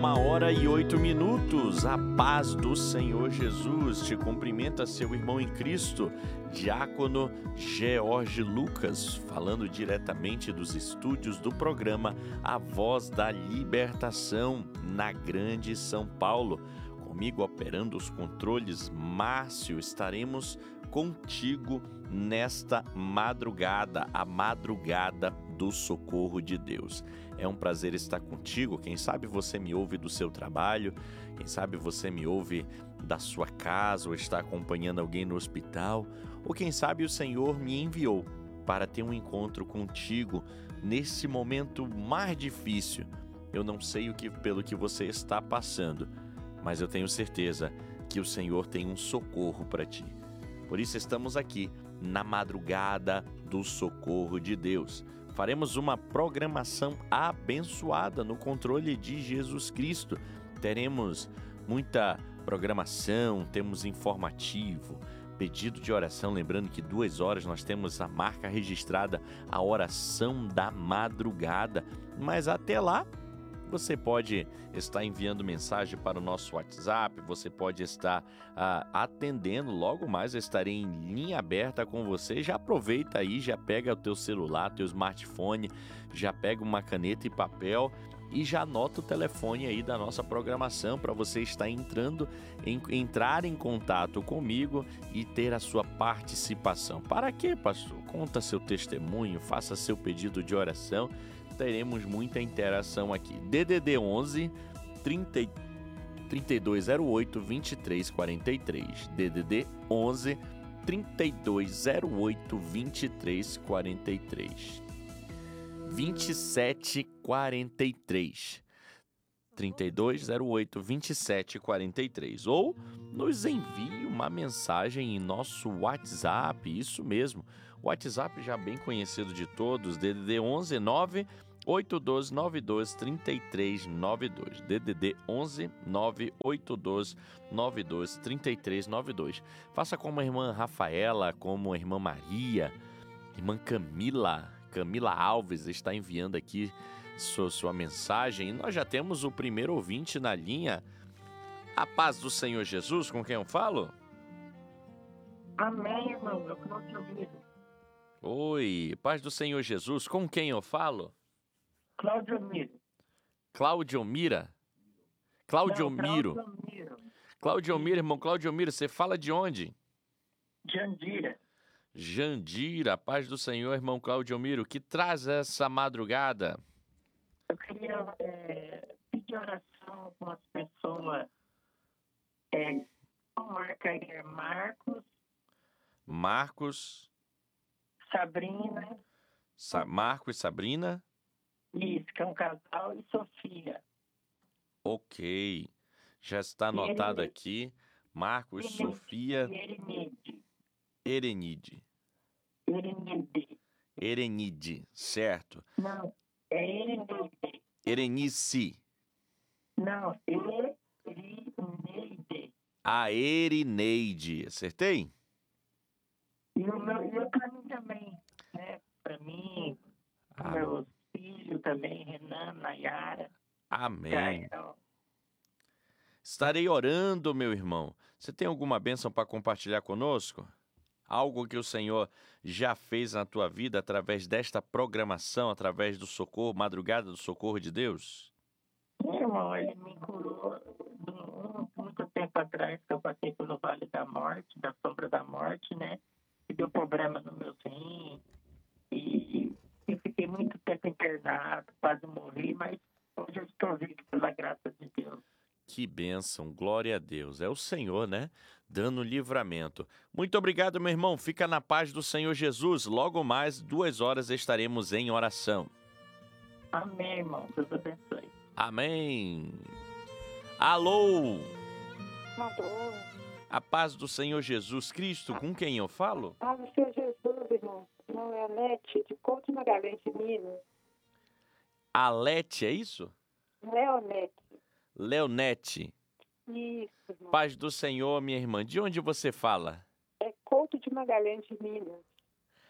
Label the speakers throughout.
Speaker 1: 1h08. A paz do Senhor Jesus. Te cumprimenta seu irmão em Cristo, Diácono George Lucas, falando diretamente dos estúdios do programa A Voz da Libertação, na Grande São Paulo. Comigo operando os controles, Márcio, estaremos contigo nesta madrugada, a madrugada do socorro de Deus. É um prazer estar contigo. Quem sabe você me ouve do seu trabalho, quem sabe você me ouve da sua casa ou está acompanhando alguém no hospital, ou quem sabe o Senhor me enviou para ter um encontro contigo nesse momento mais difícil. Eu não sei pelo que você está passando, mas eu tenho certeza que o Senhor tem um socorro para ti. Por isso estamos aqui na madrugada do socorro de Deus. Faremos uma programação abençoada no controle de Jesus Cristo. Teremos muita programação, temos informativo, pedido de oração. Lembrando que 2 horas nós temos a marca registrada, a oração da madrugada. Mas até lá, você pode estar enviando mensagem para o nosso WhatsApp, você pode estar atendendo. Logo mais eu estarei em linha aberta com você. Já aproveita aí, já pega o teu celular, teu smartphone, já pega uma caneta e papel e já anota o telefone aí da nossa programação para você estar entrar em contato comigo e ter a sua participação. Para quê, pastor? Conta seu testemunho, faça seu pedido de oração. Teremos muita interação aqui. DDD 11 3208 2343. DDD 11 3208 2343. 2743. 3208 2743. Ou nos envie uma mensagem em nosso WhatsApp, isso mesmo. O WhatsApp já bem conhecido de todos, DDD 11 9 812 92 3392. DDD 11 9 812 92 3392. Faça como a irmã Rafaela, como a irmã Maria, irmã Camila Alves está enviando aqui sua mensagem. E nós já temos o primeiro ouvinte na linha. A paz do Senhor Jesus, com quem eu falo?
Speaker 2: Amém, irmão. Eu não te ouvi.
Speaker 1: Oi, paz do Senhor Jesus, com quem eu falo?
Speaker 2: Cláudio Miro.
Speaker 1: Cláudio Miro. Cláudio Miro, irmão Cláudio Miro, você fala de onde? Jandira, paz do Senhor, irmão Cláudio Miro, que traz essa madrugada?
Speaker 2: Eu queria pedir oração com as pessoas. Marca aí
Speaker 1: Marcos.
Speaker 2: Sabrina.
Speaker 1: Marcos e Sabrina.
Speaker 2: Isso, que é um casal, e Sofia.
Speaker 1: Ok, já está anotado aqui. Marcos, Sofia. Erenide, certo.
Speaker 2: Não, é Erenide.
Speaker 1: Erenice.
Speaker 2: Não, Erineide.
Speaker 1: A Erineide, acertei?
Speaker 2: E o para mim também, né? Para mim, meus filhos também, Renan, Nayara.
Speaker 1: Amém. Estarei orando, meu irmão. Você tem alguma bênção para compartilhar conosco? Algo que o Senhor já fez na tua vida através desta programação, através do socorro, madrugada do socorro de Deus?
Speaker 2: Meu irmão, ele me curou muito tempo atrás, que eu passei pelo Vale da Morte, da Sombra da Morte, né? E deu problema no meu rim. E eu fiquei muito tempo internado, quase morri, mas hoje eu estou vivo pela graça de Deus.
Speaker 1: Que bênção, glória a Deus. É o Senhor, né? Dando livramento. Muito obrigado, meu irmão. Fica na paz do Senhor Jesus. Logo mais, 2 horas estaremos em oração.
Speaker 2: Amém, irmão. Deus abençoe.
Speaker 1: Amém. Alô?
Speaker 2: Alô?
Speaker 1: A paz do Senhor Jesus Cristo. Com quem eu falo?
Speaker 3: Paz do Senhor Jesus, irmão. Não é a Lete, de Couto Magalhães de Minas.
Speaker 1: Alete, é isso? Leonete.
Speaker 3: Isso, irmão.
Speaker 1: Paz do Senhor, minha irmã. De onde você fala?
Speaker 3: É Couto de Magalhães de Minas.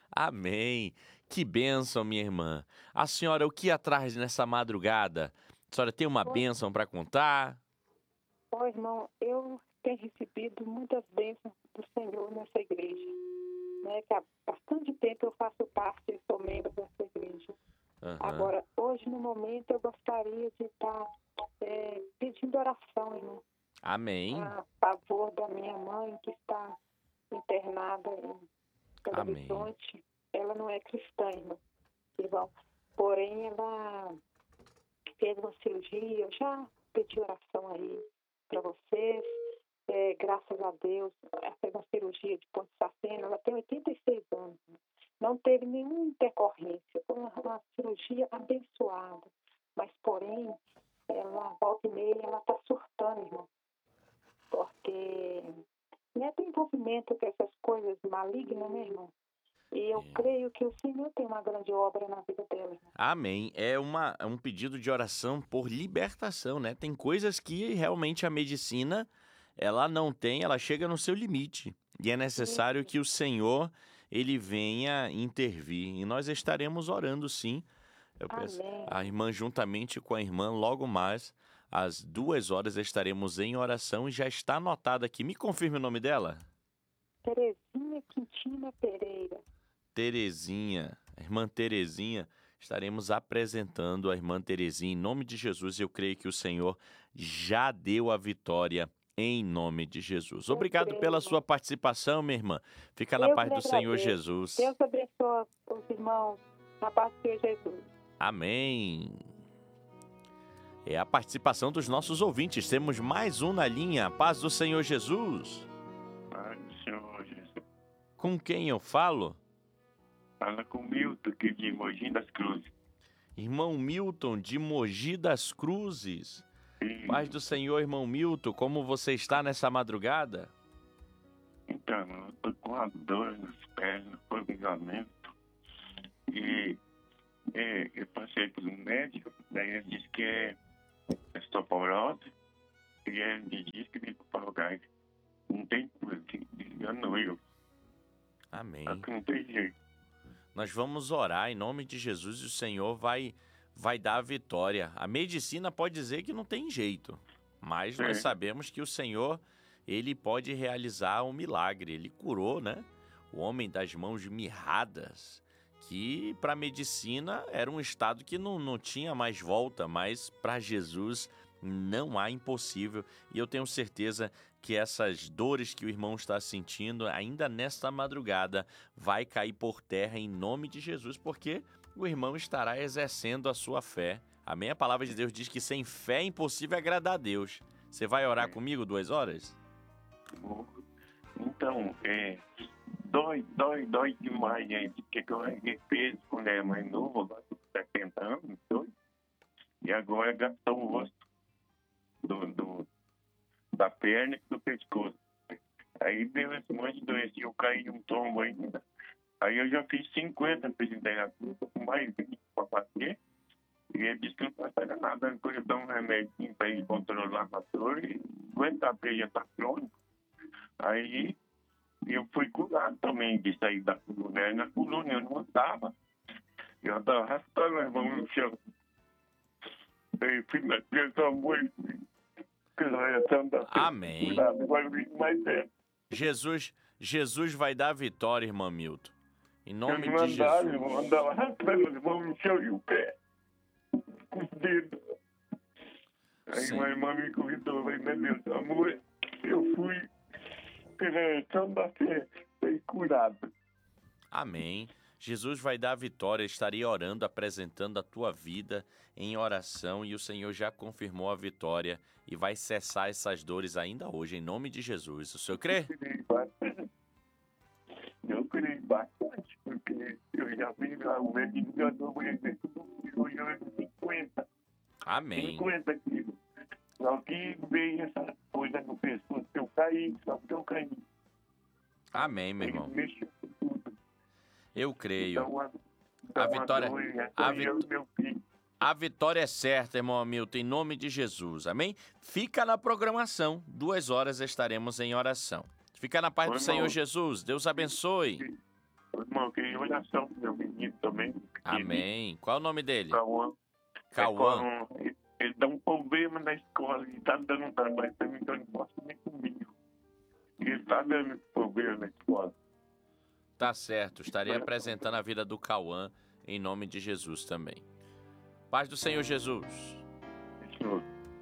Speaker 1: Amém. Que bênção, minha irmã. A senhora, o que atrás nessa madrugada? senhora tem uma bênção para contar?
Speaker 3: Ó, irmão, eu tenho recebido muitas bênçãos do Senhor nessa igreja, né? Que há bastante tempo eu faço parte e sou membro dessa igreja.
Speaker 1: Aham.
Speaker 3: Agora, hoje, no momento, eu gostaria de estar pedindo oração, irmão,
Speaker 1: Amém.
Speaker 3: a favor da minha mãe, que está internada em Belo
Speaker 1: Amém.
Speaker 3: Horizonte. Ela não é cristã, irmão. Porém, ela fez uma cirurgia. Eu já pedi oração aí para vocês. Graças a Deus, ela fez uma cirurgia de ponte sacena. Ela tem 86 anos. Não teve nenhuma intercorrência. Foi uma cirurgia abençoada. Mas, porém, ela, volta e meia, ela está surtando, irmão. Porque tem envolvimento com essas coisas malignas, né, irmão? E eu creio que o Senhor tem uma grande obra na vida dela, irmão.
Speaker 1: Amém. É um pedido de oração por libertação, né? Tem coisas que realmente a medicina, ela não tem, ela chega no seu limite. E é necessário que o Senhor, ele venha intervir. E nós estaremos orando, sim. Eu peço,
Speaker 3: Amém.
Speaker 1: a irmã, juntamente com a irmã, logo mais, às 2 horas, estaremos em oração e já está anotado aqui. Me confirme o nome dela?
Speaker 3: Terezinha Quintina Pereira.
Speaker 1: Terezinha, a irmã Terezinha, estaremos apresentando a irmã Terezinha em nome de Jesus. Eu creio que o Senhor já deu a vitória em nome de Jesus. Obrigado
Speaker 3: creio,
Speaker 1: pela
Speaker 3: irmão.
Speaker 1: sua participação, minha irmã. Fica na
Speaker 3: Deus
Speaker 1: paz
Speaker 3: lhe
Speaker 1: do Senhor
Speaker 3: agradeço.
Speaker 1: Jesus.
Speaker 3: Deus abençoe os irmãos na paz do Senhor Jesus.
Speaker 1: Amém. É a participação dos nossos ouvintes. Temos mais um na linha. Paz do Senhor Jesus.
Speaker 4: Pai do Senhor Jesus.
Speaker 1: Com quem eu falo?
Speaker 4: Fala com o Milton, aqui de Mogi das Cruzes.
Speaker 1: Irmão Milton, de Mogi das Cruzes. Paz do Senhor, irmão Milton. Como você está nessa madrugada?
Speaker 4: Então, eu tô com uma dor nas pernas, formigamento. E eu passei por um médico, daí ele disse que é osteoporose, e ele disse que tem que pagar. Não tem cura, desengano eu.
Speaker 1: Amém.
Speaker 4: Só que não tem jeito.
Speaker 1: Nós vamos orar em nome de Jesus e o Senhor vai dar a vitória. A medicina pode dizer que não tem jeito, mas nós sabemos que o Senhor, ele pode realizar um milagre. Ele curou, né? O homem das mãos mirradas, que para a medicina era um estado que não tinha mais volta, mas para Jesus não há impossível. E eu tenho certeza que essas dores que o irmão está sentindo, ainda nesta madrugada, vai cair por terra em nome de Jesus, porque o irmão estará exercendo a sua fé. Amém? A palavra de Deus diz que sem fé é impossível agradar a Deus. Você vai orar comigo 2 horas?
Speaker 4: Então, dói demais, gente. Porque eu erguei peso quando era mais novo, agora tô com 70 anos, doido. E agora gastou o rosto da perna e do pescoço. Aí deu esse monte de doença e eu caí de um tombo ainda. Aí eu já fiz 50 fisioterapia, tô com mais 20 para fazer. E ele disse que não vai fazer nada, depois eu dou um remédio para ele controlar a dor e aguentar, porque já tá crônico. Aí eu fui curado também de sair da coluna. Na coluna eu não andava. Eu andava arrastando as mãos no chão. Aí fui na criança muito.
Speaker 1: Amém.
Speaker 4: Mas
Speaker 1: Jesus vai dar a vitória, irmão Milton. Em nome
Speaker 4: eu não
Speaker 1: de
Speaker 4: andava,
Speaker 1: Jesus.
Speaker 4: eu andava arrastando as mãos no chão e o pé. Com os dedos. Aí
Speaker 1: Sim.
Speaker 4: uma irmã me convidou, falei, meu Deus, amor, eu fui pela ação da fé, fui curado.
Speaker 1: Amém. Jesus vai dar a vitória. Estaria orando, apresentando a tua vida em oração e o Senhor já confirmou a vitória e vai cessar essas dores ainda hoje, em nome de Jesus. O senhor crê?
Speaker 4: Eu creio bastante, porque eu já vi lá o médico já deu por exemplo, hoje eu ando 50
Speaker 1: Amém.
Speaker 4: quilos. Só que veio essa coisa no pescoço que eu caí, só que eu caí.
Speaker 1: Amém, meu irmão.
Speaker 4: Ele mexeu com tudo.
Speaker 1: Eu creio.
Speaker 4: Então,
Speaker 1: A vitória-
Speaker 4: eu, meu filho.
Speaker 1: A vitória é certa, irmão Hamilton, em nome de Jesus. Amém? Fica na programação. 2 horas estaremos em oração. Fica na paz do
Speaker 4: Irmão.
Speaker 1: Senhor Jesus. Deus abençoe.
Speaker 4: Irmão, eu queria oração pro meu menino também.
Speaker 1: Amém. Qual é o nome dele?
Speaker 4: Cauã.
Speaker 1: Cauã.
Speaker 4: ele dá um problema na escola, ele tá dando um trabalho para mim, então eu não posso nem comigo. Ele tá dando problema na escola.
Speaker 1: Tá certo, estarei apresentando a vida do Cauã em nome de Jesus também. Paz do Senhor Jesus.
Speaker 4: Senhor.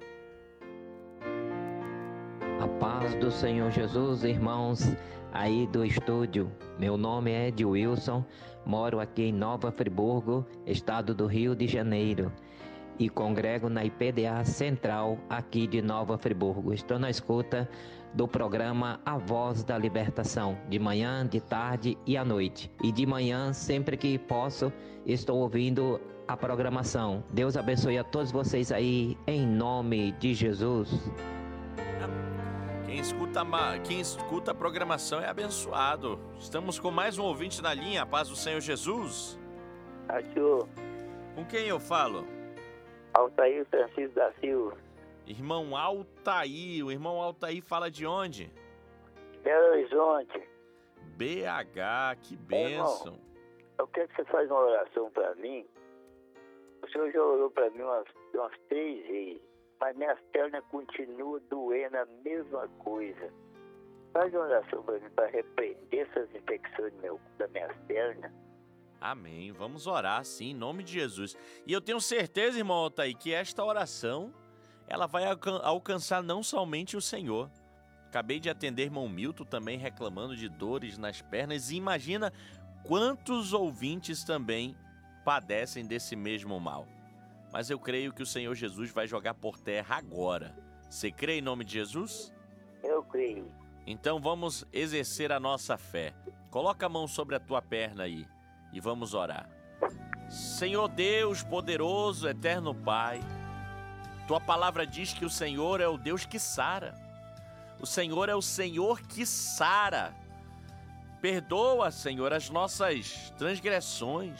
Speaker 5: A paz do Senhor Jesus, irmãos, aí do estúdio. Meu nome é Ed Wilson, moro aqui em Nova Friburgo, estado do Rio de Janeiro, e congrego na IPDA Central aqui de Nova Friburgo. Estou na escuta do programa A Voz da Libertação, de manhã, de tarde e à noite. E de manhã, sempre que posso, estou ouvindo a programação. Deus abençoe a todos vocês aí, em nome de Jesus.
Speaker 1: Quem escuta a programação é abençoado. Estamos com mais um ouvinte na linha, a paz do Senhor Jesus.
Speaker 6: Senhor.
Speaker 1: Com quem eu falo?
Speaker 6: Altair Francisco da Silva.
Speaker 1: Irmão Altair. O irmão Altair fala de onde?
Speaker 6: Belo Horizonte.
Speaker 1: BH, que bênção.
Speaker 6: Irmão, eu quero que você faça uma oração para mim. O senhor já orou para mim umas 3 vezes, mas minhas pernas continuam doendo a mesma coisa. Faz uma oração para mim, para repreender essas infecções das minhas pernas.
Speaker 1: Amém. Vamos orar, sim, em nome de Jesus. E eu tenho certeza, irmão Altair, que esta oração, ela vai alcançar não somente o Senhor. Acabei de atender irmão Milton também reclamando de dores nas pernas. E imagina quantos ouvintes também padecem desse mesmo mal. Mas eu creio que o Senhor Jesus vai jogar por terra agora. Você crê em nome de Jesus?
Speaker 6: Eu creio.
Speaker 1: Então vamos exercer a nossa fé. Coloca a mão sobre a tua perna aí e vamos orar. Senhor Deus poderoso, eterno Pai, tua palavra diz que o Senhor é o Deus que sara. O Senhor é o Senhor que sara. Perdoa, Senhor, as nossas transgressões,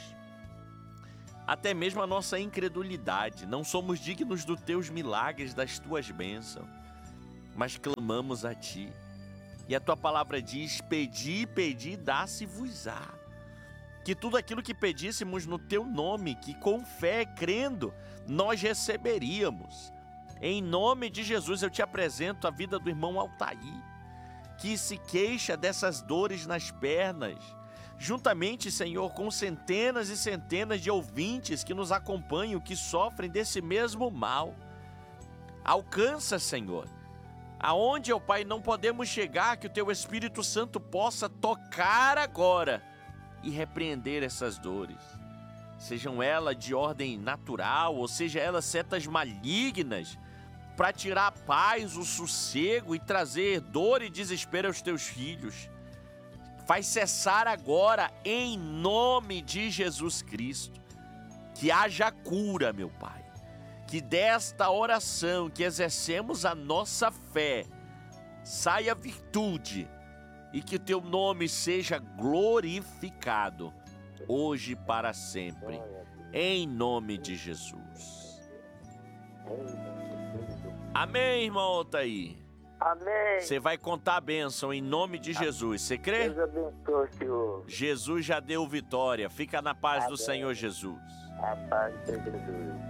Speaker 1: até mesmo a nossa incredulidade. Não somos dignos dos teus milagres, das tuas bênçãos, mas clamamos a ti. E a tua palavra diz: pedi, pedi, dá-se-vos-á. Que tudo aquilo que pedíssemos no teu nome, que com fé, crendo, nós receberíamos. Em nome de Jesus, eu te apresento a vida do irmão Altair, que se queixa dessas dores nas pernas, juntamente, Senhor, com centenas e centenas de ouvintes que nos acompanham, que sofrem desse mesmo mal. Alcança, Senhor, aonde, ó Pai, não podemos chegar, que o teu Espírito Santo possa tocar agora e repreender essas dores. Sejam elas de ordem natural, ou seja elas setas malignas, para tirar a paz, o sossego e trazer dor e desespero aos teus filhos. Faz cessar agora, em nome de Jesus Cristo. Que haja cura, meu Pai. Que desta oração que exercemos a nossa fé, saia virtude e que o teu nome seja glorificado, hoje e para sempre, em nome de Jesus. Amém, irmão Altair.
Speaker 6: Amém.
Speaker 1: Você vai contar a bênção em nome de Jesus. Você crê?
Speaker 6: Deus abençoe, Senhor.
Speaker 1: Jesus já deu vitória. Fica na paz do Senhor Jesus.
Speaker 6: A paz de Jesus.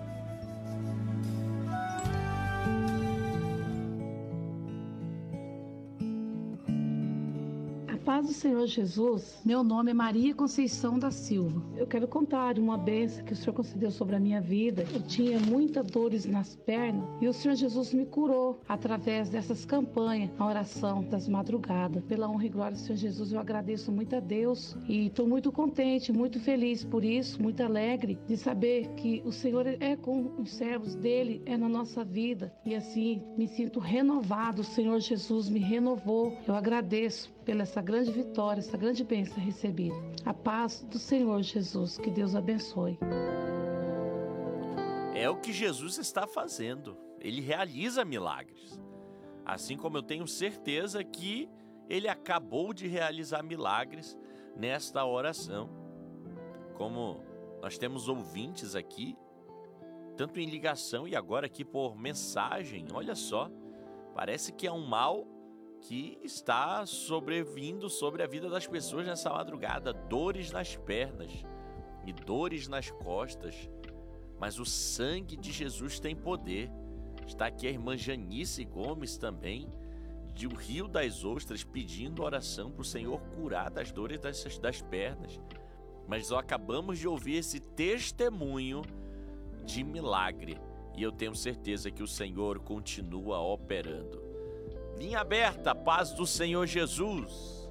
Speaker 7: Paz do Senhor Jesus, meu nome é Maria Conceição da Silva. Eu quero contar uma bênção que o Senhor concedeu sobre a minha vida. Eu tinha muitas dores nas pernas e o Senhor Jesus me curou através dessas campanhas, a oração das madrugadas. Pela honra e glória do Senhor Jesus, eu agradeço muito a Deus e estou muito contente, muito feliz por isso, muito alegre de saber que o Senhor é com os servos dele, é na nossa vida, e assim me sinto renovado. O Senhor Jesus me renovou. Eu agradeço pela essa grande vitória, essa grande bênção recebida. A paz do Senhor Jesus, que Deus abençoe.
Speaker 1: É o que Jesus está fazendo. Ele realiza milagres. Assim como eu tenho certeza que ele acabou de realizar milagres nesta oração. Como nós temos ouvintes aqui, tanto em ligação e agora aqui por mensagem, olha só, parece que é um mal que está sobrevindo sobre a vida das pessoas nessa madrugada. Dores nas pernas e dores nas costas. mas o sangue de Jesus tem poder. Está aqui a irmã Janice Gomes também, de o Rio das Ostras, pedindo oração para o Senhor curar das dores das pernas. Mas nós acabamos de ouvir esse testemunho de milagre e eu tenho certeza que o Senhor continua operando. Linha aberta, paz do Senhor Jesus.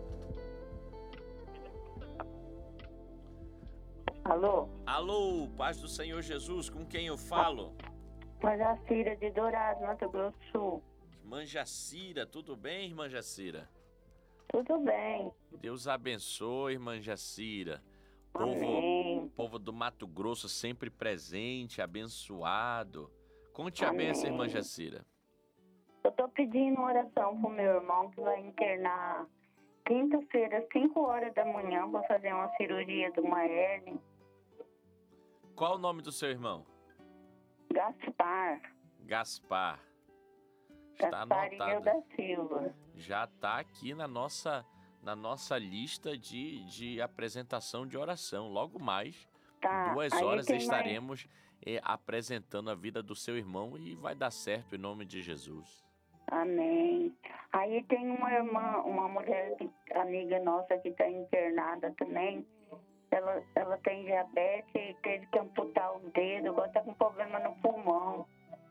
Speaker 8: Alô?
Speaker 1: Alô, paz do Senhor Jesus, com quem eu falo?
Speaker 8: Manjacira de Dourado, Mato Grosso do Sul.
Speaker 1: Irmã Jacira, tudo bem, irmã
Speaker 8: Tudo bem.
Speaker 1: Deus abençoe, irmã Jacira.
Speaker 8: Amém.
Speaker 1: Povo do Mato Grosso sempre presente, abençoado. Conte a bênção, irmã Jacira.
Speaker 8: Eu tô pedindo oração pro meu irmão que vai internar quinta-feira, 5 horas da manhã, para fazer uma cirurgia de uma hérnia.
Speaker 1: Qual o nome do seu irmão?
Speaker 8: Gaspar.
Speaker 1: Gaspar. Está
Speaker 8: Gasparinho da Silva.
Speaker 1: Já está aqui na nossa lista de apresentação de oração. Logo mais, 2 horas estaremos apresentando a vida do seu irmão e vai dar certo em nome de Jesus.
Speaker 8: Amém. Aí tem uma irmã, uma mulher, amiga nossa que está internada também. Ela tem diabetes e teve que amputar o dedo, agora está com problema no pulmão.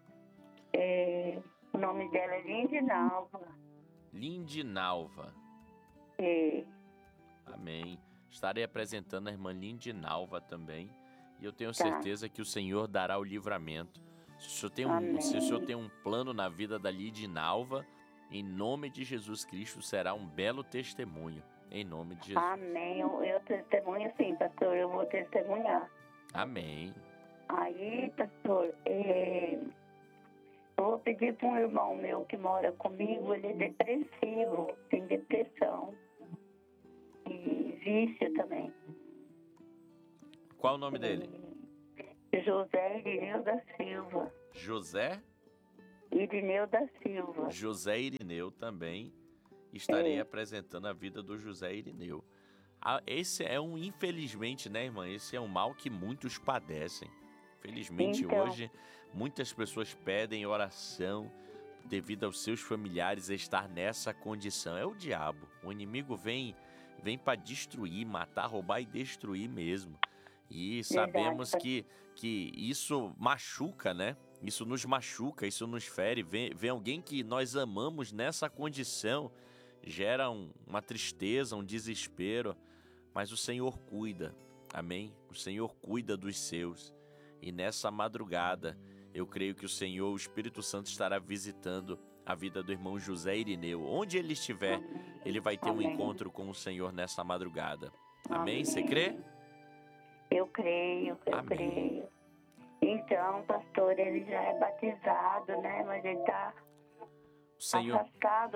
Speaker 8: O nome dela é Lindinalva.
Speaker 1: Lindinalva.
Speaker 8: É.
Speaker 1: Amém. Estarei apresentando a irmã Lindinalva também. E eu tenho certeza que o Senhor dará o livramento. Se o Senhor tem um plano na vida da Lindinalva, em nome de Jesus Cristo, será um belo testemunho. Em nome de Jesus.
Speaker 8: Amém. Eu testemunho sim, pastor. Eu vou testemunhar.
Speaker 1: Amém.
Speaker 8: Aí, pastor, eu vou pedir para um irmão meu que mora comigo, ele é depressivo, tem depressão e vício também.
Speaker 1: Qual o nome dele?
Speaker 8: José Irineu da Silva.
Speaker 1: José?
Speaker 8: Irineu da Silva.
Speaker 1: José Irineu também. Estarei apresentando a vida do José Irineu. Esse é infelizmente, né, irmã? Esse é um mal que muitos padecem. Felizmente, hoje, muitas pessoas pedem oração devido aos seus familiares estar nessa condição. É o diabo. O inimigo vem para destruir, matar, roubar e destruir mesmo. E sabemos que isso machuca, né? Isso nos machuca, isso nos fere. Vem alguém que nós amamos nessa condição, gera uma tristeza, um desespero. Mas o Senhor cuida, amém? O Senhor cuida dos seus. E nessa madrugada, eu creio que o Senhor, o Espírito Santo, estará visitando a vida do irmão José Irineu. Onde ele estiver, ele vai ter um encontro com o Senhor nessa madrugada. Amém? Você crê?
Speaker 8: Eu creio, eu creio. Então, pastor, ele já é batizado, né? Mas ele está afastado.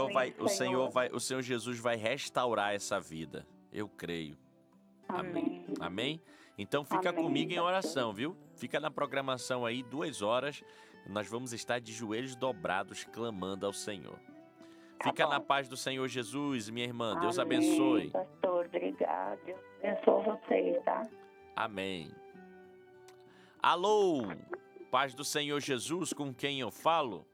Speaker 1: O Senhor Jesus vai restaurar essa vida. Eu creio. Amém. Amém? Então fica comigo em oração, viu? Fica na programação aí, 2 horas. Nós vamos estar de joelhos dobrados, clamando ao Senhor. Fica na paz do Senhor Jesus, minha irmã. Deus abençoe.
Speaker 8: Pastor, obrigado. Deus abençoe vocês, tá?
Speaker 1: Amém. Alô, paz do Senhor Jesus, com quem eu falo?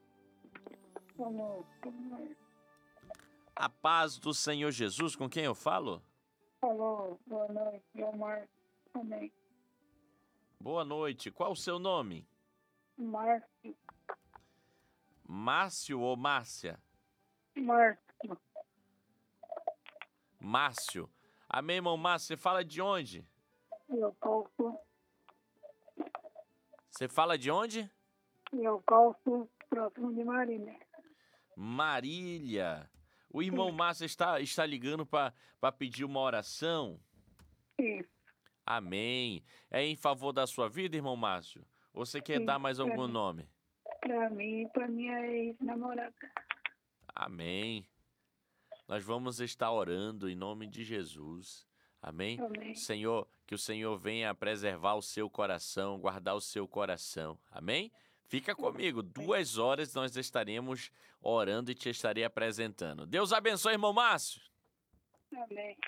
Speaker 1: A paz do Senhor Jesus, com quem eu falo?
Speaker 9: Alô, boa noite, é o Márcio. Amém.
Speaker 1: Boa noite, qual o seu nome?
Speaker 9: Márcio.
Speaker 1: Márcio ou Márcia?
Speaker 9: Márcio.
Speaker 1: Márcio. Amém, irmão Márcio, você fala de onde?
Speaker 9: Eu calço.
Speaker 1: Você fala de onde?
Speaker 9: Eu calço próximo de Marília.
Speaker 1: Marília. O irmão Márcio está ligando para pedir uma oração?
Speaker 9: Isso.
Speaker 1: Amém. É em favor da sua vida, irmão Márcio? Ou você quer dar mais algum nome?
Speaker 9: Para mim e para minha ex-namorada.
Speaker 1: Amém. Nós vamos estar orando em nome de Jesus. Amém?
Speaker 9: Amém.
Speaker 1: Senhor, que o Senhor venha preservar o seu coração, guardar o seu coração. Amém? Fica comigo. 2 horas nós estaremos orando e te estarei apresentando. Deus abençoe, irmão Márcio.
Speaker 9: Amém.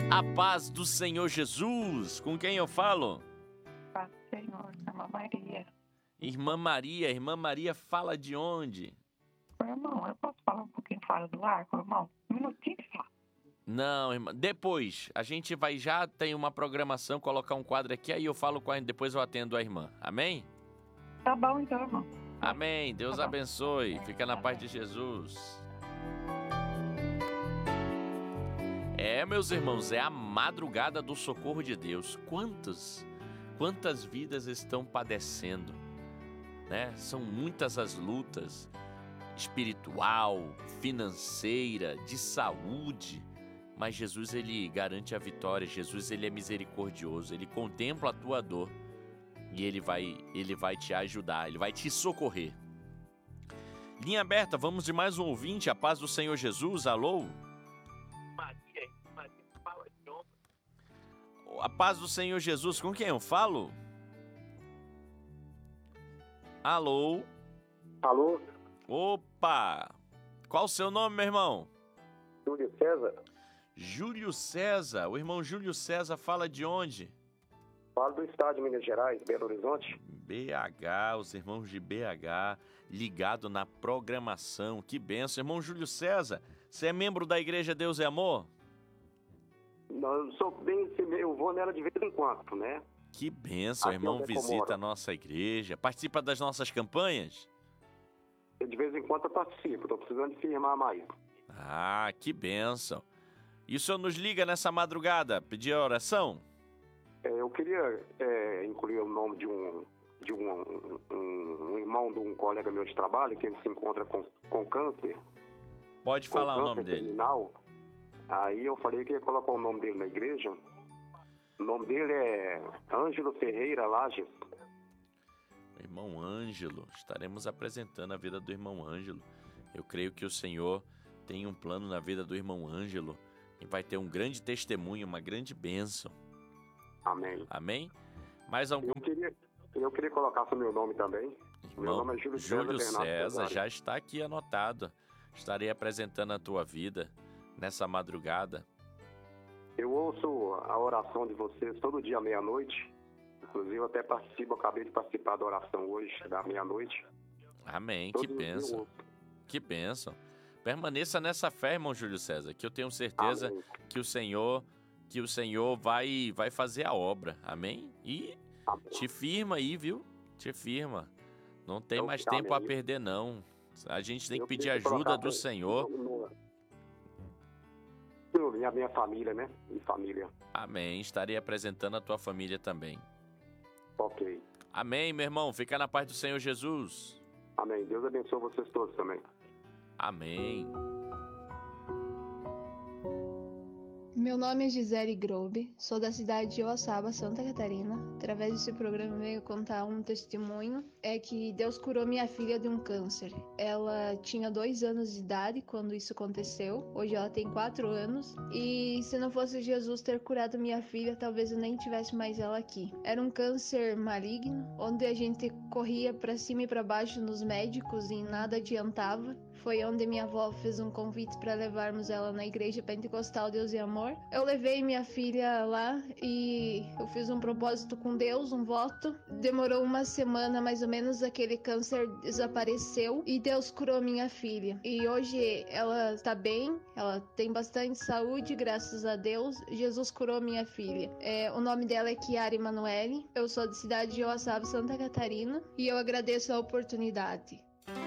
Speaker 1: A paz do Senhor Jesus. Com quem eu falo?
Speaker 2: Paz do Senhor, irmã Maria.
Speaker 1: Irmã Maria fala de onde?
Speaker 2: Irmão, eu posso falar um pouquinho fora do ar, irmão? Um minutinho só.
Speaker 1: Não, irmã. Depois, a gente vai já tem uma programação, colocar um quadro aqui, aí eu falo com a depois eu atendo a irmã. Amém?
Speaker 2: Tá bom então, irmão.
Speaker 1: Amém. Deus abençoe. Fica na paz de Jesus. Meus irmãos, é a madrugada do socorro de Deus. Quantas vidas estão padecendo, né? São muitas as lutas espiritual, financeira, de saúde, mas Jesus, ele garante a vitória. Jesus, ele é misericordioso, ele contempla a tua dor e ele vai te ajudar, ele vai te socorrer. Linha aberta, vamos de mais um ouvinte. A paz do Senhor Jesus. Alô?
Speaker 2: Maria, fala de onde?
Speaker 1: A paz do Senhor Jesus, com quem eu falo? Alô?
Speaker 10: Alô?
Speaker 1: Opa! Qual o seu nome, meu irmão?
Speaker 10: Júlio César.
Speaker 1: Júlio César. O irmão Júlio César fala de onde?
Speaker 10: Falo do estado de Minas Gerais, Belo Horizonte.
Speaker 1: BH, os irmãos de BH, ligado na programação. Que benção. Irmão Júlio César, você é membro da Igreja Deus é Amor?
Speaker 10: Não, eu sou bem, eu vou nela de vez em quando, né?
Speaker 1: Que benção,
Speaker 10: Aqui
Speaker 1: irmão,
Speaker 10: onde é que eu
Speaker 1: visita
Speaker 10: moro.
Speaker 1: a nossa igreja, participa das nossas campanhas?
Speaker 10: De vez em quando eu participo, tô precisando de firmar mais.
Speaker 1: Ah, que benção. E o senhor nos liga nessa madrugada, pedir a oração?
Speaker 10: Eu queria incluir o nome de um irmão de um colega meu de trabalho, que ele se encontra com câncer.
Speaker 1: Pode falar o nome dele.
Speaker 10: Terminal. Aí eu falei que ia colocar o nome dele na igreja. O nome dele é Ângelo Ferreira Lages.
Speaker 1: Irmão Ângelo, estaremos apresentando a vida do irmão Ângelo. Eu creio que o Senhor tem um plano na vida do irmão Ângelo e vai ter um grande testemunho, uma grande bênção.
Speaker 10: Amém.
Speaker 1: Amém? Mais algum?
Speaker 10: Eu queria colocar o meu nome também.
Speaker 1: Irmão,
Speaker 10: Meu nome é Júlio César
Speaker 1: César, já está aqui anotado. Estarei apresentando a tua vida nessa madrugada.
Speaker 10: Eu ouço a oração de vocês todo dia à meia-noite. Inclusive, eu até participo, acabei de participar da oração hoje, da meia-noite.
Speaker 1: Amém,
Speaker 10: Todo
Speaker 1: que
Speaker 10: dia eu
Speaker 1: bênção.
Speaker 10: ouço.
Speaker 1: Que bênção. Permaneça nessa fé, irmão Júlio César, que eu tenho certeza
Speaker 10: Amém.
Speaker 1: que o Senhor vai fazer a obra. Amém? E
Speaker 10: Amém.
Speaker 1: te firma aí, viu? Te firma. Não tem
Speaker 10: Eu
Speaker 1: mais
Speaker 10: amém.
Speaker 1: tempo a perder, não. A gente tem que
Speaker 10: Eu
Speaker 1: pedir
Speaker 10: preciso
Speaker 1: ajuda
Speaker 10: colocar
Speaker 1: do Senhor.
Speaker 10: E a minha família, né? E família.
Speaker 1: Amém. Estarei apresentando a tua família também.
Speaker 10: Ok.
Speaker 1: Amém, meu irmão. Fica na paz do Senhor Jesus.
Speaker 10: Amém. Deus abençoe vocês todos também.
Speaker 1: Amém.
Speaker 11: Meu nome é Gisele Grobe, sou da cidade de Oaçaba, Santa Catarina. Através desse programa eu venho contar um testemunho. É que Deus curou minha filha de um câncer. Ela tinha 2 anos de idade quando isso aconteceu. Hoje ela tem 4 anos. E se não fosse Jesus ter curado minha filha, talvez eu nem tivesse mais ela aqui. Era um câncer maligno, onde a gente corria para cima e para baixo nos médicos e nada adiantava. Foi onde minha avó fez um convite para levarmos ela na igreja pentecostal Deus e Amor. Eu levei minha filha lá e eu fiz um propósito com Deus, um voto. Demorou 1 semana mais ou menos, aquele câncer desapareceu e Deus curou minha filha. E hoje ela está bem, ela tem bastante saúde, graças a Deus. Jesus curou minha filha. O nome dela é Kiara Emanuele. Eu sou da cidade de Oaçaba, Santa Catarina, e eu agradeço a oportunidade.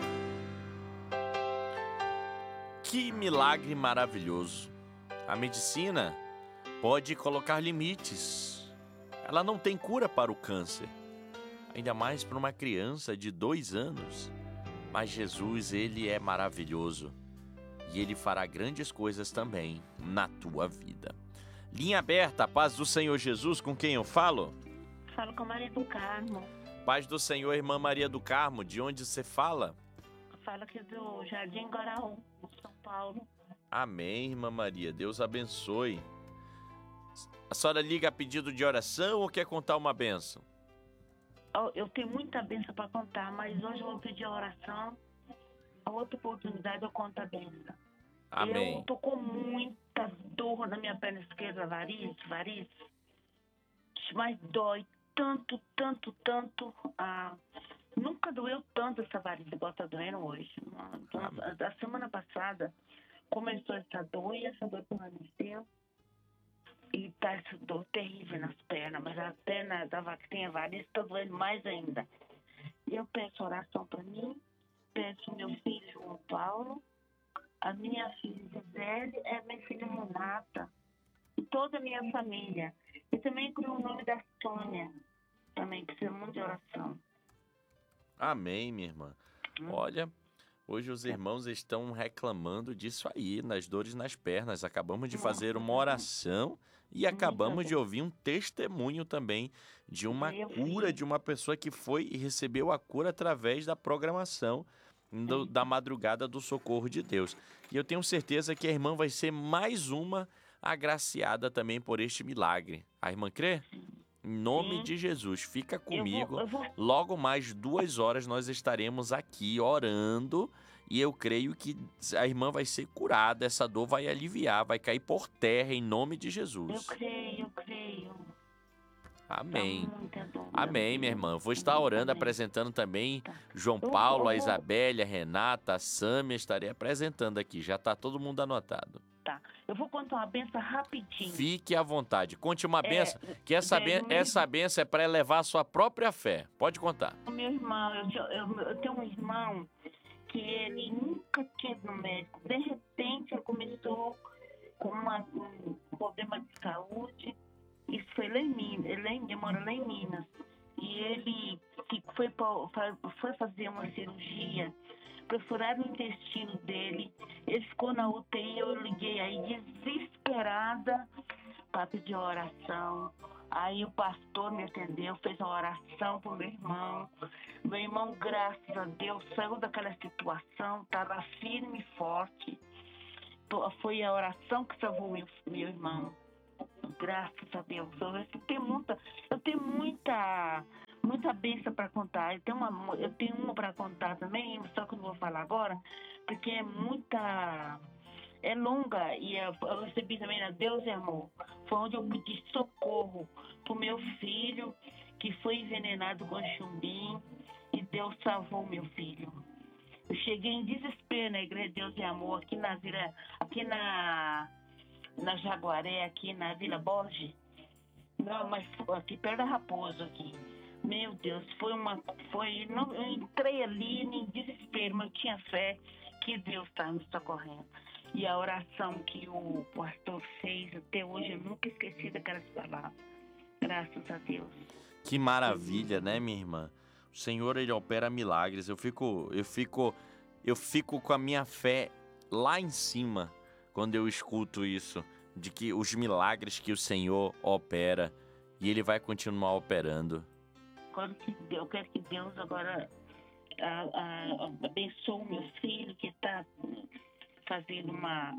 Speaker 1: Que milagre maravilhoso. A medicina pode colocar limites. Ela não tem cura para o câncer, ainda mais para uma criança de 2 anos. Mas Jesus, ele é maravilhoso e ele fará grandes coisas também na tua vida. Linha aberta, a paz do Senhor Jesus, com quem eu falo?
Speaker 12: Falo com Maria do Carmo.
Speaker 1: Paz do Senhor, irmã Maria do Carmo, de onde você fala?
Speaker 12: Falo aqui do Jardim Guaraú, São Paulo.
Speaker 1: Amém, irmã Maria. Deus abençoe. A senhora liga a pedido de oração ou quer contar uma bênção?
Speaker 12: Eu tenho muita bênção para contar, mas hoje eu vou pedir a oração. A outra oportunidade eu conto a bênção.
Speaker 1: Amém.
Speaker 12: Eu tô com muita dor na minha perna esquerda, variz. Mas dói tanto. Nunca doeu tanto essa variz igual tá doendo hoje. Da semana passada começou essa dor e essa dor permaneceu. E tá essa dor terrível nas pernas, mas a perna da que tem a variz tá doendo mais ainda. E eu peço oração para mim, peço meu filho João Paulo, a minha filha Gisele, minha filha Renata, e toda a minha família. E também com o nome da Sônia, também precisa muito de oração.
Speaker 1: Amém, minha irmã. Olha, hoje os irmãos estão reclamando disso aí, nas dores nas pernas. Acabamos de fazer uma oração e acabamos de ouvir um testemunho também de uma cura de uma pessoa que foi e recebeu a cura através da programação da madrugada do socorro de Deus. E eu tenho certeza que a irmã vai ser mais uma agraciada também por este milagre. A irmã crê? Em nome de Jesus, fica comigo. Logo mais 2 horas nós estaremos aqui orando e eu creio que a irmã vai ser curada, essa dor vai aliviar, vai cair por terra em nome de Jesus.
Speaker 12: Eu creio.
Speaker 1: Amém. Amém, minha irmã. Eu vou estar orando, apresentando também João Paulo, a Isabelle, a Renata, a Sâmia, estarei apresentando aqui. Já está todo mundo anotado.
Speaker 12: Tá. Eu vou contar uma benção rapidinho.
Speaker 1: Fique à vontade. Conte uma benção, que essa benção é para elevar a sua própria fé. Pode contar.
Speaker 12: Meu irmão, eu tenho um irmão que ele nunca tinha ido no médico. De repente, ele começou com um problema de saúde. Isso foi lá em Minas. Ele mora lá em Minas. E ele foi fazer uma cirurgia. Perfuraram o intestino dele. Ele ficou na UTI. Eu liguei aí desesperada para pedir oração. Aí o pastor me atendeu, fez uma oração pro meu irmão. Meu irmão, graças a Deus, saiu daquela situação, estava firme e forte. Foi a oração que salvou meu irmão. Graças a Deus. Eu tenho muita bênção para contar. Eu tenho uma para contar também, só que eu não vou falar agora, porque é longa. E eu recebi também na Deus é Amor. Foi onde eu pedi socorro pro meu filho, que foi envenenado com chumbim, e Deus salvou meu filho. Eu cheguei em desespero na Igreja Deus é Amor, aqui na Jaguaré, aqui na Vila Borges. Não, mas aqui perto da Raposo, aqui. Meu Deus, eu entrei ali em desespero, mas eu tinha fé que Deus está me socorrendo. E a oração que o pastor fez, até hoje, eu nunca esqueci daquelas palavras. Graças a Deus.
Speaker 1: Que maravilha, né, minha irmã? O Senhor, Ele opera milagres. Eu fico com a minha fé lá em cima quando eu escuto isso, de que os milagres que o Senhor opera e Ele vai continuar operando.
Speaker 12: Eu quero que Deus agora abençoe o meu filho que está fazendo uma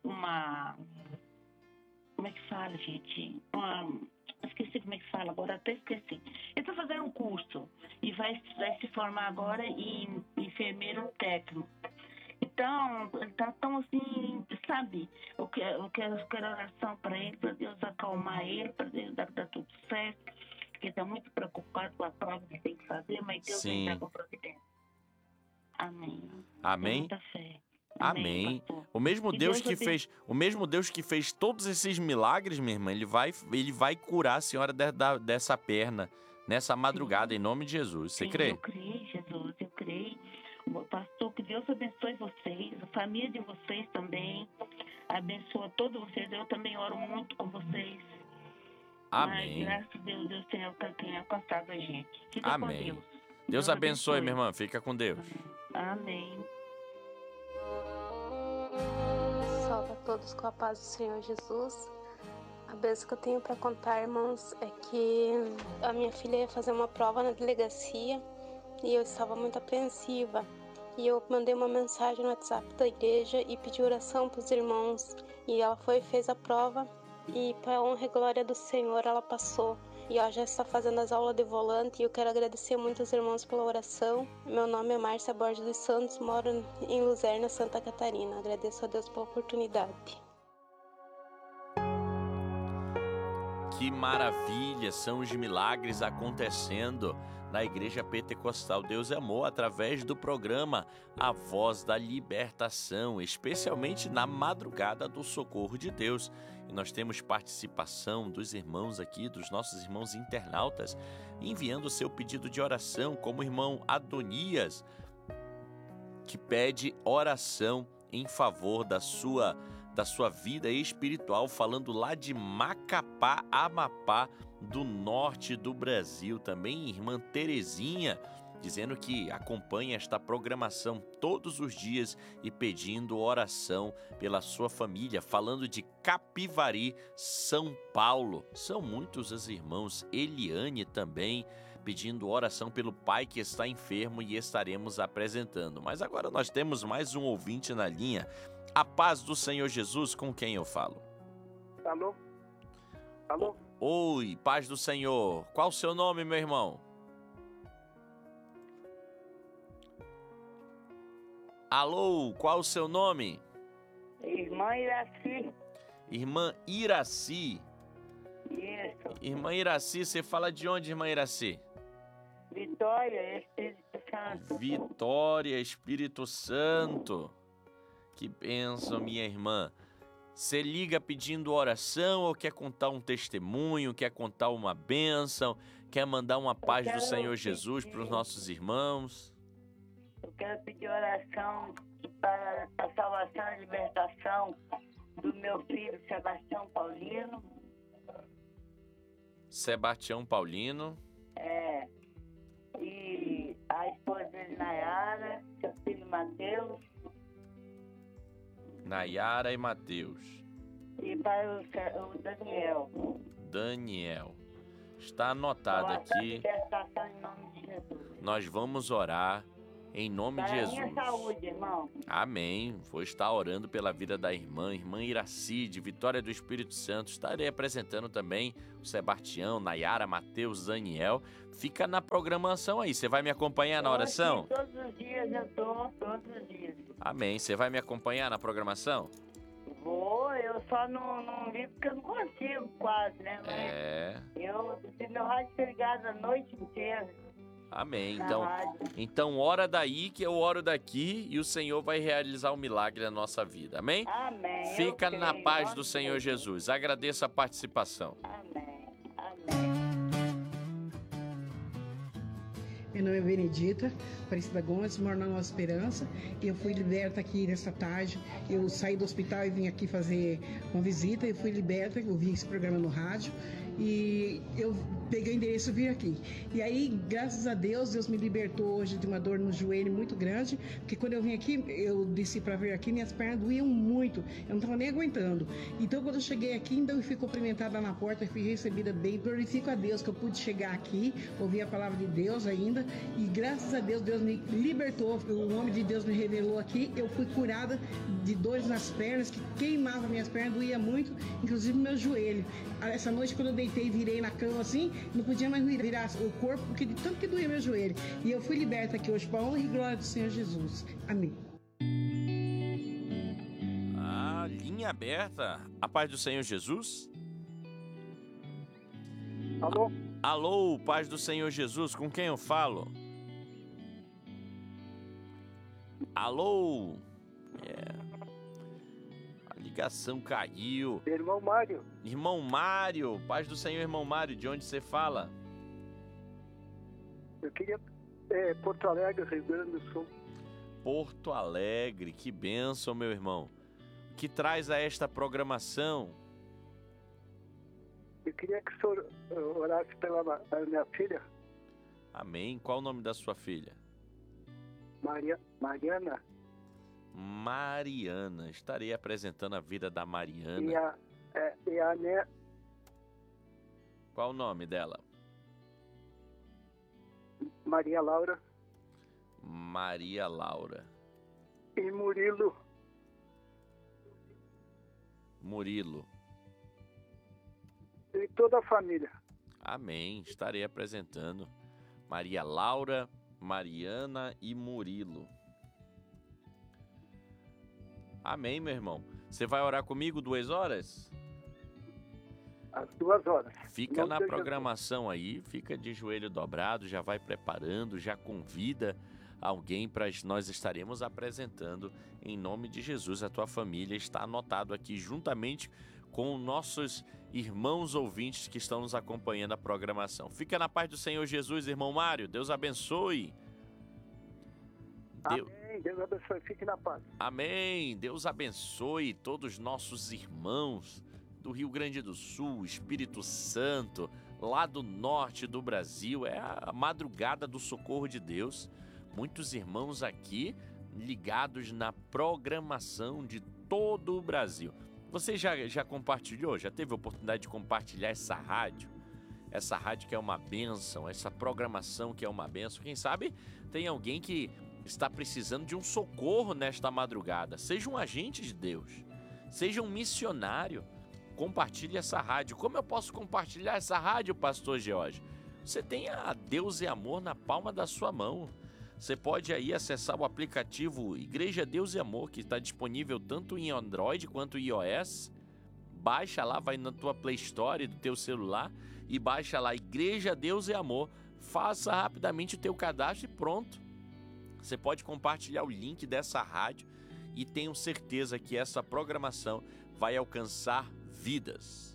Speaker 12: como é que fala, gente? Esqueci como é que fala agora, até esqueci. Ele está fazendo um curso e vai se formar agora em enfermeiro técnico. Então, ele está tão assim, sabe? Eu quero oração para ele, para Deus acalmar ele, para Deus dar tudo certo. Porque está muito preocupado com a prova que tem que fazer, mas Deus vai dar com a providência. Amém.
Speaker 1: Amém.
Speaker 12: Muita fé.
Speaker 1: Amém. O mesmo Deus que fez todos esses milagres, minha irmã, ele vai curar a senhora dessa perna nessa madrugada, em nome de Jesus. Você crê?
Speaker 12: Eu creio, Jesus, eu creio. Pastor, que Deus abençoe vocês, a família de vocês também. Abençoa todos vocês. Eu também oro muito com vocês.
Speaker 1: Amém.
Speaker 12: Mas, graças a Deus, Deus tem alcançado a gente. Fica
Speaker 1: Amém.
Speaker 12: com Deus.
Speaker 1: Deus abençoe, minha irmã. Fica com Deus.
Speaker 12: Amém.
Speaker 13: Salve a todos com a paz do Senhor Jesus. A bênção que eu tenho para contar, irmãos, é que a minha filha ia fazer uma prova na delegacia e eu estava muito apreensiva. E eu mandei uma mensagem no WhatsApp da igreja e pedi oração para os irmãos. E ela foi e fez a prova e para honra e glória do Senhor ela passou. E ela já está fazendo as aulas de volante e eu quero agradecer muito aos irmãos pela oração. Meu nome é Márcia Borges dos Santos, moro em Luzerna, Santa Catarina. Agradeço a Deus pela oportunidade.
Speaker 1: Que maravilha, são os milagres acontecendo na Igreja Pentecostal Deus é Amor através do programa A Voz da Libertação, especialmente na madrugada do Socorro de Deus. E nós temos participação dos irmãos aqui, dos nossos irmãos internautas, enviando o seu pedido de oração, como o irmão Adonias, que pede oração em favor da sua vida espiritual, falando lá de Macapá, Amapá, do norte do Brasil. Também irmã Terezinha, dizendo que acompanha esta programação todos os dias e pedindo oração pela sua família, falando de Capivari, São Paulo. São muitos os irmãos. Eliane também pedindo oração pelo pai que está enfermo e estaremos apresentando. Mas agora nós temos mais um ouvinte na linha. A paz do Senhor Jesus, com quem eu falo?
Speaker 14: Alô? Alô?
Speaker 1: Oi, paz do Senhor. Qual o seu nome, meu irmão? Alô, qual o seu nome?
Speaker 8: Irmã Iraci.
Speaker 1: Irmã Iraci.
Speaker 8: Isso.
Speaker 1: Irmã Iraci, você fala de onde, irmã Iraci?
Speaker 8: Vitória, Espírito Santo.
Speaker 1: Vitória, Espírito Santo. Que bênção, minha irmã. Você liga pedindo oração ou quer contar um testemunho, quer contar uma bênção, quer mandar uma paz do Senhor Jesus para os nossos irmãos?
Speaker 8: Eu quero pedir oração para a salvação e libertação do meu filho Sebastião Paulino.
Speaker 1: Sebastião Paulino.
Speaker 8: E a esposa dele, Nayara, seu filho Mateus.
Speaker 1: Nayara e Mateus.
Speaker 8: E para o Daniel.
Speaker 1: Daniel. Está anotado aqui.
Speaker 8: Em nome de Jesus.
Speaker 1: Nós vamos orar em nome de Jesus.
Speaker 8: Minha saúde, irmão.
Speaker 1: Amém. Vou estar orando pela vida da irmã Iraci, de Vitória do Espírito Santo. Estarei apresentando também o Sebastião, Nayara, Mateus, Daniel. Fica na programação aí. Você vai me acompanhar na oração?
Speaker 8: Todos os dias eu estou, todos os dias.
Speaker 1: Amém. Você vai me acompanhar na programação?
Speaker 8: Vou, eu só não ligo porque eu não consigo quase, né? Mas eu tenho meu rádio ligado a noite inteira.
Speaker 1: Amém. Então ora daí que eu oro daqui e o Senhor vai realizar um milagre na nossa vida. Amém?
Speaker 8: Amém.
Speaker 1: Fica na paz do Senhor Jesus. Agradeço a participação.
Speaker 8: Amém. Amém.
Speaker 15: Meu nome é Benedita Aparecida Gomes, moro na Nova Esperança. Eu fui liberta aqui nesta tarde. Eu saí do hospital e vim aqui fazer uma visita. Eu fui liberta, eu vi esse programa no rádio. E eu peguei o endereço e vim aqui. E aí, graças a Deus, Deus me libertou hoje de uma dor no joelho muito grande, porque quando eu vim aqui, eu desci para vir aqui, minhas pernas doíam muito, eu não estava nem aguentando. Então, quando eu cheguei aqui, ainda eu fui cumprimentada na porta, fui recebida bem, glorifico a Deus que eu pude chegar aqui, ouvir a palavra de Deus ainda, e graças a Deus, Deus me libertou, o nome de Deus me revelou aqui, eu fui curada de dores nas pernas, que queimava minhas pernas, doía muito, inclusive meu joelho. Essa noite, quando eu deitei e virei na cama assim, não podia mais virar o corpo, porque de tanto que doía meu joelho. E eu fui liberta aqui hoje para a honra e glória do Senhor Jesus. Amém.
Speaker 1: Linha aberta. A paz do Senhor Jesus.
Speaker 14: Alô?
Speaker 1: Alô, paz do Senhor Jesus. Com quem eu falo? Alô? A ligação caiu.
Speaker 14: Irmão Mário.
Speaker 1: Irmão Mário. Paz do Senhor, irmão Mário. De onde você fala?
Speaker 14: Eu queria... Porto Alegre, Rio Grande do Sul.
Speaker 1: Porto Alegre. Que bênção, meu irmão. O que traz a esta programação?
Speaker 14: Eu queria que o senhor orasse pela minha filha.
Speaker 1: Amém. Qual o nome da sua filha?
Speaker 14: Mariana.
Speaker 1: Mariana. Estarei apresentando a vida da Mariana.
Speaker 14: E a
Speaker 1: Qual o nome dela?
Speaker 14: Maria Laura.
Speaker 1: Maria Laura.
Speaker 14: E Murilo. toda a família.
Speaker 1: Amém. Estarei apresentando Maria Laura, Mariana e Murilo. Amém, meu irmão. Você vai orar comigo 2 horas?
Speaker 14: Às 2 horas.
Speaker 1: Fica na programação aí, fica de joelho dobrado, já vai preparando, já convida alguém para nós estaremos apresentando em nome de Jesus. A tua família está anotado aqui juntamente com nossos irmãos ouvintes que estão nos acompanhando a programação. Fica na paz do Senhor Jesus, irmão Mário. Deus abençoe.
Speaker 14: Amém. Deus abençoe. Fique na paz.
Speaker 1: Amém. Deus abençoe todos os nossos irmãos do Rio Grande do Sul, Espírito Santo, lá do norte do Brasil. É a madrugada do socorro de Deus. Muitos irmãos aqui ligados na programação de todo o Brasil. Você já compartilhou, já teve a oportunidade de compartilhar essa rádio? Essa rádio que é uma bênção, essa programação que é uma bênção. Quem sabe tem alguém que está precisando de um socorro nesta madrugada. Seja um agente de Deus, seja um missionário. Compartilhe essa rádio. Como eu posso compartilhar essa rádio, pastor George? Você tem a Deus e Amor na palma da sua mão. Você pode aí acessar o aplicativo Igreja Deus e Amor, que está disponível tanto em Android quanto em iOS. Baixa lá, vai na tua Play Store do teu celular e baixa lá Igreja Deus e Amor. Faça rapidamente o teu cadastro e pronto. Você pode compartilhar o link dessa rádio e tenho certeza que essa programação vai alcançar vidas.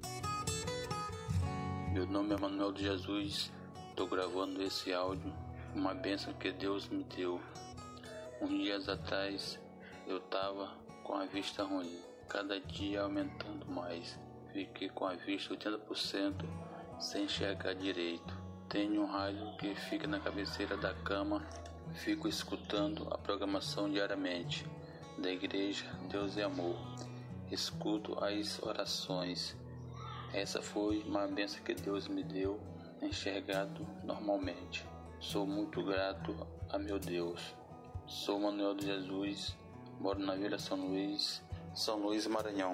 Speaker 16: Meu nome é Manuel de Jesus, estou gravando esse áudio, uma bênção que Deus me deu. Uns dias atrás eu estava com a vista ruim, cada dia aumentando mais. Fiquei com a vista 80% sem enxergar direito. Tenho um rádio que fica na cabeceira da cama, fico escutando a programação diariamente da Igreja Deus e Amor. Escuto as orações. Essa foi uma bênção que Deus me deu, enxergado normalmente. Sou muito grato a meu Deus. Sou Manuel de Jesus, moro na Vila São Luís, Maranhão.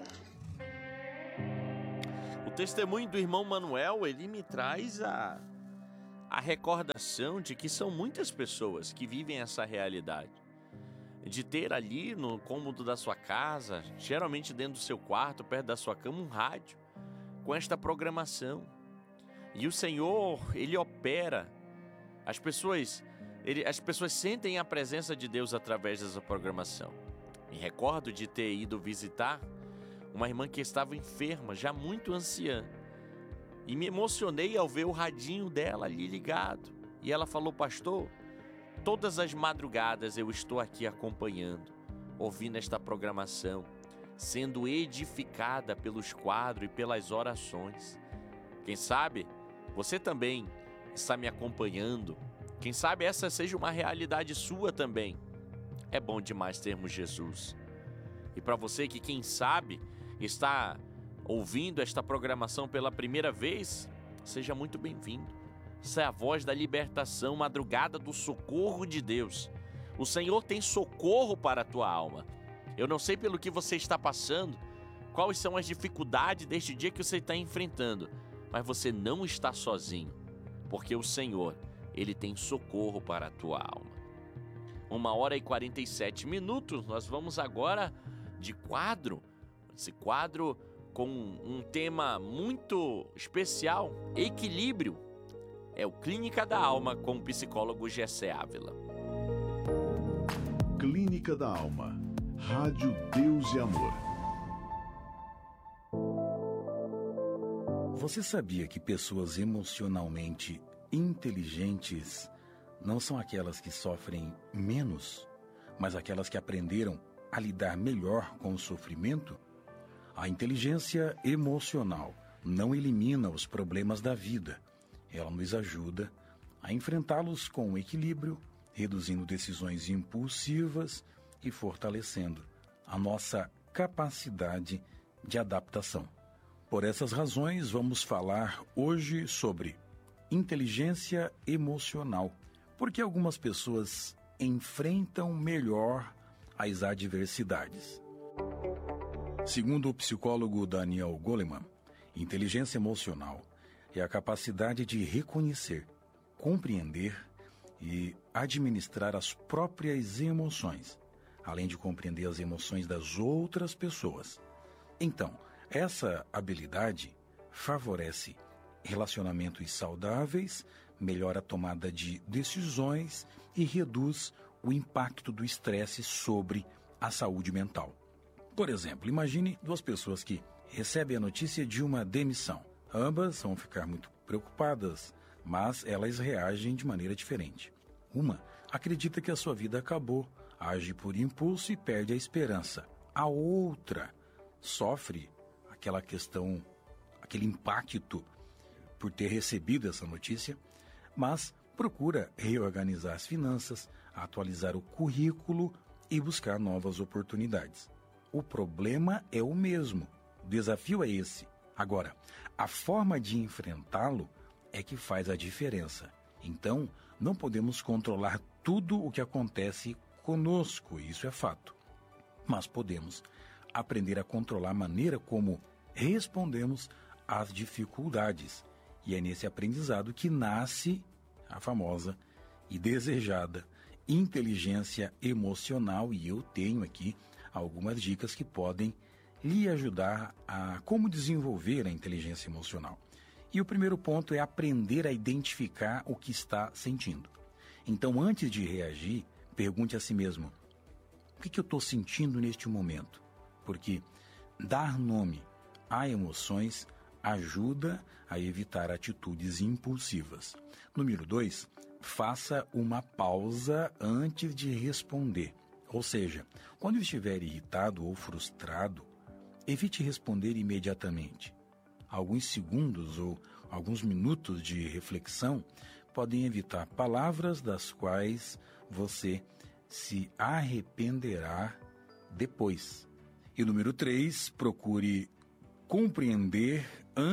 Speaker 1: O testemunho do irmão Manuel, ele me traz a recordação de que são muitas pessoas que vivem essa realidade. De ter ali no cômodo da sua casa, geralmente dentro do seu quarto, perto da sua cama, um rádio com esta programação. E o Senhor, Ele opera. As pessoas sentem a presença de Deus através dessa programação. Me recordo de ter ido visitar uma irmã que estava enferma, já muito anciã. E me emocionei ao ver o radinho dela ali ligado. E ela falou: pastor, todas as madrugadas eu estou aqui acompanhando, ouvindo esta programação, sendo edificada pelos quadros e pelas orações. Quem sabe você também está me acompanhando. Quem sabe essa seja uma realidade sua também. É bom demais termos Jesus. E para você que, quem sabe, está ouvindo esta programação pela primeira vez, seja muito bem-vindo. Essa é a voz da libertação, madrugada do socorro de Deus. O Senhor tem socorro para a tua alma. Eu não sei pelo que você está passando, quais são as dificuldades deste dia que você está enfrentando, mas você não está sozinho, porque o Senhor, Ele tem socorro para a tua alma. 1h47, nós vamos agora de quadro, esse quadro com um tema muito especial, equilíbrio. É o Clínica da Alma com o psicólogo Gessé Ávila.
Speaker 17: Clínica da Alma, Rádio Deus e Amor.
Speaker 18: Você sabia que pessoas emocionalmente inteligentes não são aquelas que sofrem menos, mas aquelas que aprenderam a lidar melhor com o sofrimento? A inteligência emocional não elimina os problemas da vida. Ela nos ajuda a enfrentá-los com equilíbrio, reduzindo decisões impulsivas e fortalecendo a nossa capacidade de adaptação. Por essas razões, vamos falar hoje sobre inteligência emocional, porque algumas pessoas enfrentam melhor as adversidades. Segundo o psicólogo Daniel Goleman, Inteligência emocional é a capacidade de reconhecer, compreender e administrar as próprias emoções, além de compreender as emoções das outras pessoas. Então, essa habilidade favorece relacionamentos saudáveis, melhora a tomada de decisões e reduz o impacto do estresse sobre a saúde mental. Por exemplo, imagine duas pessoas que recebem a notícia de uma demissão. Ambas vão ficar muito preocupadas, mas elas reagem de maneira diferente. Uma acredita que a sua vida acabou, age por impulso e perde a esperança. A outra sofre aquela questão, aquele impacto por ter recebido essa notícia, mas procura reorganizar as finanças, atualizar o currículo e buscar novas oportunidades. O problema é o mesmo, o desafio é esse. Agora, a forma de enfrentá-lo é que faz a diferença. Então, não podemos controlar tudo o que acontece conosco, isso é fato. Mas podemos aprender a controlar a maneira como respondemos às dificuldades. E é nesse aprendizado que nasce a famosa e desejada inteligência emocional. E eu tenho aqui algumas dicas que podem lhe ajudar a como desenvolver a inteligência emocional. E o primeiro ponto é aprender a identificar o que está sentindo. Então, antes de reagir, pergunte a si mesmo: o que eu estou sentindo neste momento? Porque dar nome a emoções ajuda a evitar atitudes impulsivas. Número 2, faça uma pausa antes de responder. Ou seja, quando estiver irritado ou frustrado, evite responder imediatamente. Alguns segundos ou alguns minutos de reflexão podem evitar palavras das quais você se arrependerá depois. E número 3, procure compreender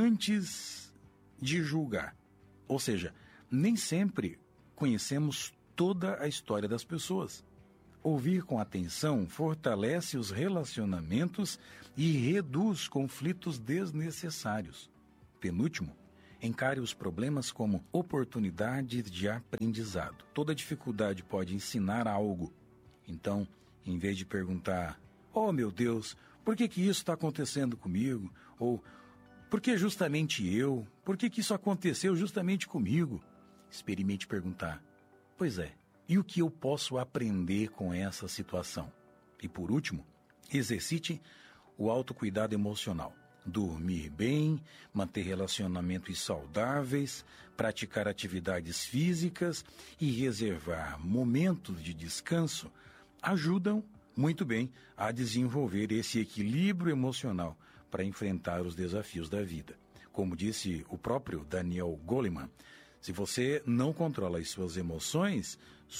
Speaker 18: antes de julgar. Ou seja, nem sempre conhecemos toda a história das pessoas. Ouvir com atenção fortalece os relacionamentos e reduz conflitos desnecessários. Penúltimo, encare os problemas como oportunidades de aprendizado. Toda dificuldade pode ensinar algo. Então, em vez de perguntar: "Oh, meu Deus, por que isso está acontecendo comigo?" Ou "Por que justamente eu? Por que isso aconteceu justamente comigo?" Experimente perguntar: "Pois é, e o que eu posso aprender com essa situação?" E por último, exercite o autocuidado emocional. Dormir bem, manter relacionamentos saudáveis, praticar atividades físicas e reservar momentos de descanso ajudam muito bem a desenvolver esse equilíbrio emocional para enfrentar os desafios da vida. Como disse o próprio Daniel Goleman, se você não controla as suas emoções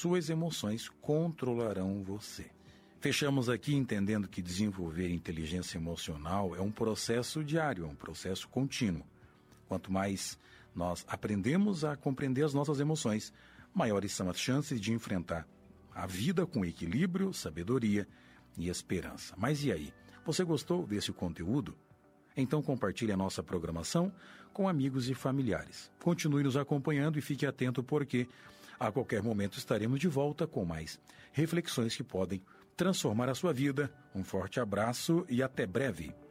Speaker 18: controlarão você. Fechamos aqui entendendo que desenvolver inteligência emocional é um processo diário, é um processo contínuo. Quanto mais nós aprendemos a compreender as nossas emoções, maiores são as chances de enfrentar a vida com equilíbrio, sabedoria e esperança. Mas e aí? Você gostou desse conteúdo? Então compartilhe a nossa programação com amigos e familiares. Continue nos acompanhando e fique atento porque a qualquer momento estaremos de volta com mais reflexões que podem transformar a sua vida. Um forte abraço e até breve.